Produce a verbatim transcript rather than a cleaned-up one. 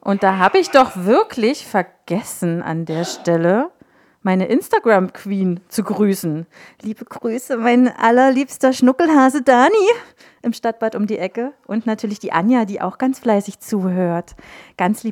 Und da habe ich doch wirklich vergessen an der Stelle, meine Instagram-Queen zu grüßen. Liebe Grüße, mein allerliebster Schnuckelhase Dani im Stadtbad um die Ecke. Und natürlich die Anja, die auch ganz fleißig zuhört. Ganz liebe